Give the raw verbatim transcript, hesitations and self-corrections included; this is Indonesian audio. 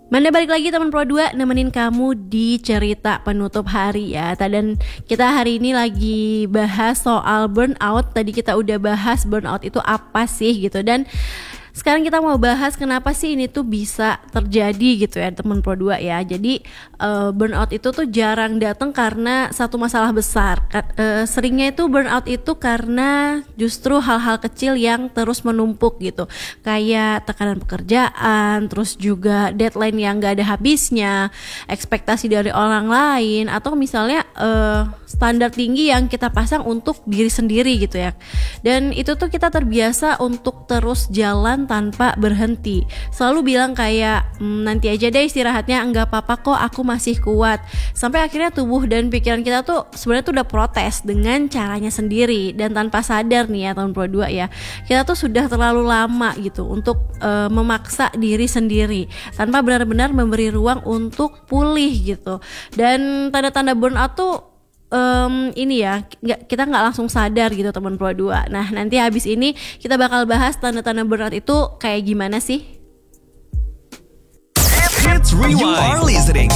Mana balik lagi teman Pro dua nemenin kamu di cerita penutup hari ya. Dan kita hari ini lagi bahas soal burnout. Tadi kita udah bahas burnout itu apa sih gitu. Dan sekarang kita mau bahas kenapa sih ini tuh bisa terjadi gitu ya teman Pro dua ya. Jadi uh, burnout itu tuh jarang datang karena satu masalah besar. Uh, seringnya itu burnout itu karena justru hal-hal kecil yang terus menumpuk gitu. Kayak tekanan pekerjaan, terus juga deadline yang gak ada habisnya, ekspektasi dari orang lain, atau misalnya uh, standar tinggi yang kita pasang untuk diri sendiri gitu ya. Dan itu tuh kita terbiasa untuk terus jalan tanpa berhenti, selalu bilang kayak mmm, nanti aja deh istirahatnya, enggak apa-apa kok aku masih kuat, sampai akhirnya tubuh dan pikiran kita tuh sebenarnya tuh udah protes dengan caranya sendiri. Dan tanpa sadar nih ya tahun Pro dua ya, kita tuh sudah terlalu lama gitu untuk uh, memaksa diri sendiri tanpa benar-benar memberi ruang untuk pulih gitu. Dan tanda-tanda burnout tuh Um, ini ya nggak, kita nggak langsung sadar gitu teman Pro dua. Nah nanti habis ini kita bakal bahas tanda-tanda burnout itu kayak gimana sih. It's Rewind. You are listening